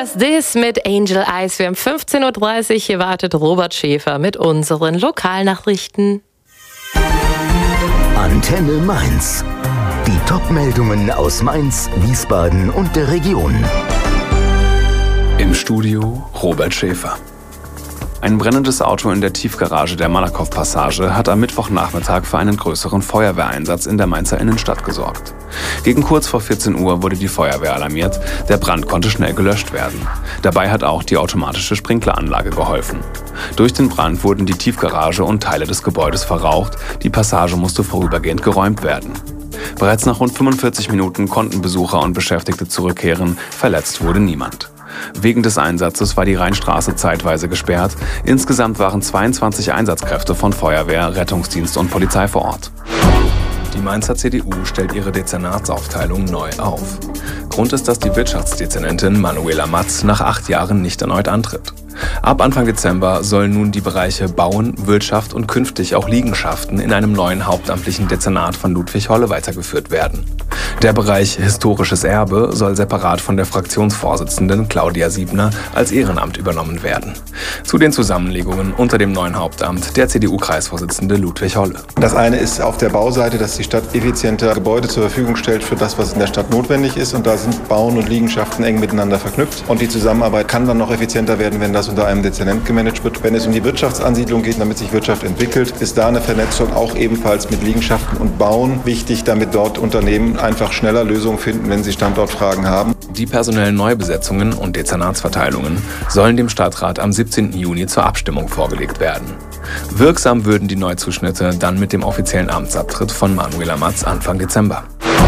was this mit Angel Eyes. Wir haben 15.30 Uhr. Hier wartet Robert Schäfer mit unseren Lokalnachrichten. Antenne Mainz. Die Top-Meldungen aus Mainz, Wiesbaden und der Region. Im Studio Robert Schäfer. Ein brennendes Auto in der Tiefgarage der Malakow-Passage hat am Mittwochnachmittag für einen größeren Feuerwehreinsatz in der Mainzer Innenstadt gesorgt. Gegen kurz vor 14 Uhr wurde die Feuerwehr alarmiert. Der Brand konnte schnell gelöscht werden. Dabei hat auch die automatische Sprinkleranlage geholfen. Durch den Brand wurden die Tiefgarage und Teile des Gebäudes verraucht. Die Passage musste vorübergehend geräumt werden. Bereits nach rund 45 Minuten konnten Besucher und Beschäftigte zurückkehren. Verletzt wurde niemand. Wegen des Einsatzes war die Rheinstraße zeitweise gesperrt. Insgesamt waren 22 Einsatzkräfte von Feuerwehr, Rettungsdienst und Polizei vor Ort. Die Mainzer CDU stellt ihre Dezernatsaufteilung neu auf. Grund ist, dass die Wirtschaftsdezernentin Manuela Matz nach 8 Jahren nicht erneut antritt. Ab Anfang Dezember sollen nun die Bereiche Bauen, Wirtschaft und künftig auch Liegenschaften in einem neuen hauptamtlichen Dezernat von Ludwig Holle weitergeführt werden. Der Bereich Historisches Erbe soll separat von der Fraktionsvorsitzenden Claudia Siebner als Ehrenamt übernommen werden. Zu den Zusammenlegungen unter dem neuen Hauptamt der CDU-Kreisvorsitzende Ludwig Holle. Das eine ist auf der Bauseite, dass die Stadt effizienter Gebäude zur Verfügung stellt für das, was in der Stadt notwendig ist. Und da sind Bauen und Liegenschaften eng miteinander verknüpft. Und die Zusammenarbeit kann dann noch effizienter werden, wenn das unter einem Dezernent gemanagt wird. Wenn es um die Wirtschaftsansiedlung geht, damit sich Wirtschaft entwickelt, ist da eine Vernetzung auch ebenfalls mit Liegenschaften und Bauen wichtig, damit dort Unternehmen einfach schneller Lösungen finden, wenn sie Standortfragen haben. Die personellen Neubesetzungen und Dezernatsverteilungen sollen dem Stadtrat am 17. Juni zur Abstimmung vorgelegt werden. Wirksam würden die Neuzuschnitte dann mit dem offiziellen Amtsabtritt von Manuela Matz Anfang Dezember.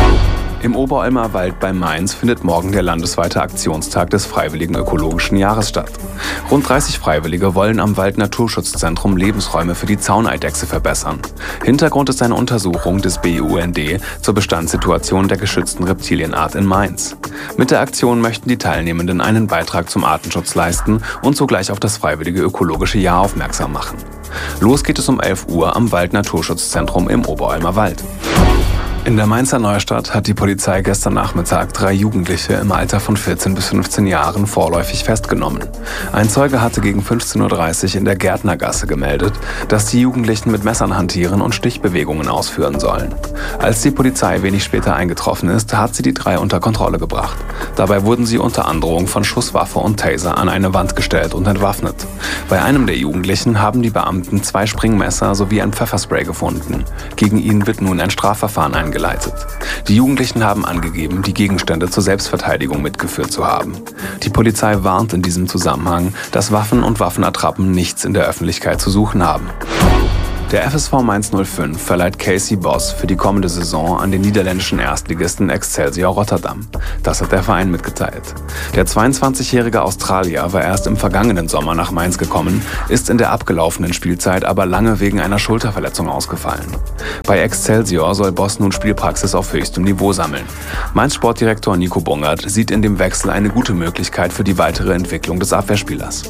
Im Oberolmer Wald bei Mainz findet morgen der landesweite Aktionstag des Freiwilligen Ökologischen Jahres statt. Rund 30 Freiwillige wollen am Waldnaturschutzzentrum Lebensräume für die Zauneidechse verbessern. Hintergrund ist eine Untersuchung des BUND zur Bestandssituation der geschützten Reptilienart in Mainz. Mit der Aktion möchten die Teilnehmenden einen Beitrag zum Artenschutz leisten und zugleich auf das Freiwillige Ökologische Jahr aufmerksam machen. Los geht es um 11 Uhr am Waldnaturschutzzentrum im Oberolmer Wald. In der Mainzer Neustadt hat die Polizei gestern Nachmittag 3 Jugendliche im Alter von 14 bis 15 Jahren vorläufig festgenommen. Ein Zeuge hatte gegen 15.30 Uhr in der Gärtnergasse gemeldet, dass die Jugendlichen mit Messern hantieren und Stichbewegungen ausführen sollen. Als die Polizei wenig später eingetroffen ist, hat sie die 3 unter Kontrolle gebracht. Dabei wurden sie unter Androhung von Schusswaffe und Taser an eine Wand gestellt und entwaffnet. Bei einem der Jugendlichen haben die Beamten 2 Springmesser sowie ein Pfefferspray gefunden. Gegen ihn wird nun ein Strafverfahren eingeleitet. Die Jugendlichen haben angegeben, die Gegenstände zur Selbstverteidigung mitgeführt zu haben. Die Polizei warnt in diesem Zusammenhang, dass Waffen und Waffenattrappen nichts in der Öffentlichkeit zu suchen haben. Der FSV Mainz 05 verleiht Casey Boss für die kommende Saison an den niederländischen Erstligisten Excelsior Rotterdam. Das hat der Verein mitgeteilt. Der 22-jährige Australier war erst im vergangenen Sommer nach Mainz gekommen, ist in der abgelaufenen Spielzeit aber lange wegen einer Schulterverletzung ausgefallen. Bei Excelsior soll Boss nun Spielpraxis auf höchstem Niveau sammeln. Mainz Sportdirektor Nico Bungert sieht in dem Wechsel eine gute Möglichkeit für die weitere Entwicklung des Abwehrspielers.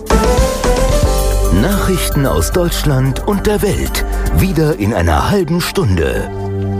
Nachrichten aus Deutschland und der Welt. Wieder in einer halben Stunde.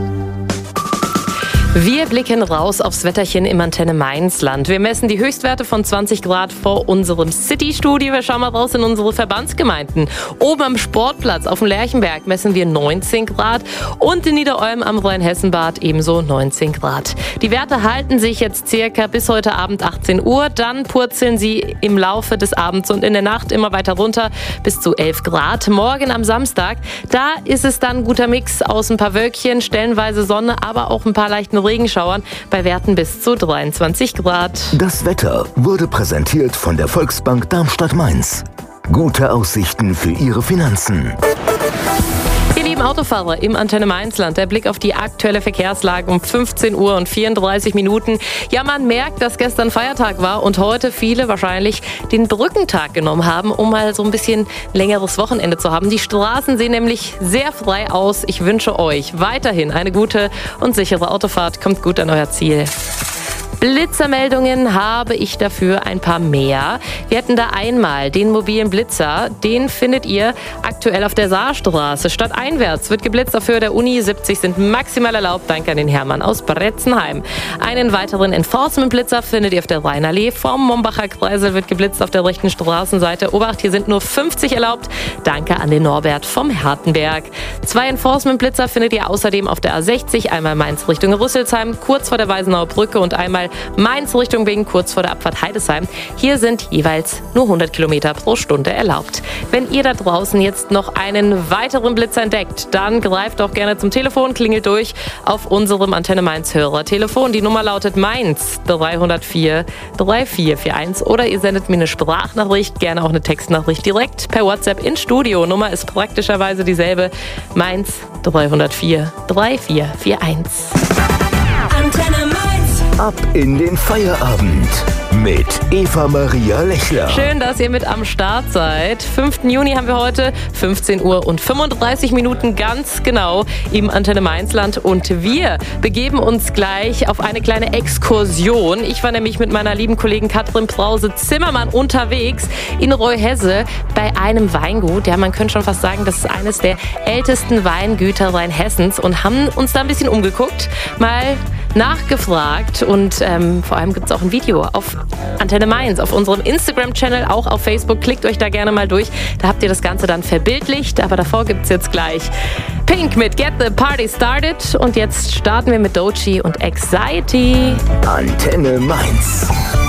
Wir blicken raus aufs Wetterchen im Antenne Mainz-Land. Wir messen die Höchstwerte von 20 Grad vor unserem City-Studio. Wir schauen mal raus in unsere Verbandsgemeinden. Oben am Sportplatz auf dem Lerchenberg messen wir 19 Grad und in Niederolm am Rheinhessenbad ebenso 19 Grad. Die Werte halten sich jetzt circa bis heute Abend 18 Uhr. Dann purzeln sie im Laufe des Abends und in der Nacht immer weiter runter bis zu 11 Grad. Morgen am Samstag, da ist es dann ein guter Mix aus ein paar Wölkchen, stellenweise Sonne, aber auch ein paar leichten Regenschauern bei Werten bis zu 23 Grad. Das Wetter wurde präsentiert von der Volksbank Darmstadt-Mainz. Gute Aussichten für Ihre Finanzen. Ihr lieben Autofahrer im Antenne Mainz-Land, der Blick auf die aktuelle Verkehrslage um 15 Uhr und 34 Minuten. Ja, man merkt, dass gestern Feiertag war und heute viele wahrscheinlich den Brückentag genommen haben, um mal so ein bisschen längeres Wochenende zu haben. Die Straßen sehen nämlich sehr frei aus. Ich wünsche euch weiterhin eine gute und sichere Autofahrt. Kommt gut an euer Ziel. Blitzermeldungen habe ich dafür ein paar mehr. Wir hätten da einmal den mobilen Blitzer. Den findet ihr aktuell auf der Saarstraße. Stadteinwärts wird geblitzt auf Höhe der Uni. 70 sind maximal erlaubt. Danke an den Hermann aus Bretzenheim. Einen weiteren Enforcement-Blitzer findet ihr auf der Rheinallee. Vom Mombacher Kreisel wird geblitzt auf der rechten Straßenseite. Obacht, hier sind nur 50 erlaubt. Danke an den Norbert vom Hertenberg. 2 Enforcement-Blitzer findet ihr außerdem auf der A60. Einmal Mainz Richtung Rüsselsheim, kurz vor der Weisenauer Brücke, und einmal Mainz Richtung Bingen, kurz vor der Abfahrt Heidesheim. Hier sind jeweils nur 100 Kilometer pro Stunde erlaubt. Wenn ihr da draußen jetzt noch einen weiteren Blitzer entdeckt, dann greift doch gerne zum Telefon, klingelt durch auf unserem Antenne Mainz Hörertelefon. Die Nummer lautet Mainz 304 3441, oder ihr sendet mir eine Sprachnachricht, gerne auch eine Textnachricht direkt per WhatsApp ins Studio. Nummer ist praktischerweise dieselbe, Mainz 304 3441. Antenne Mainz. Ab in den Feierabend mit Eva-Maria Lechler. Schön, dass ihr mit am Start seid. 5. Juni haben wir heute, 15 Uhr und 35 Minuten ganz genau im Antenne Mainzland, und wir begeben uns gleich auf eine kleine Exkursion. Ich war nämlich mit meiner lieben Kollegin Katrin Brause-Zimmermann unterwegs in Reuhesse bei einem Weingut. Ja, man könnte schon fast sagen, das ist eines der ältesten Weingüter Rheinhessens, und haben uns da ein bisschen umgeguckt, mal nachgefragt, und vor allem gibt es auch ein Video auf Antenne Mainz, auf unserem Instagram-Channel, auch auf Facebook. Klickt euch da gerne mal durch, da habt ihr das Ganze dann verbildlicht. Aber davor gibt es jetzt gleich Pink mit Get the Party Started, und jetzt starten wir mit Doechii und Anxiety. Antenne Mainz.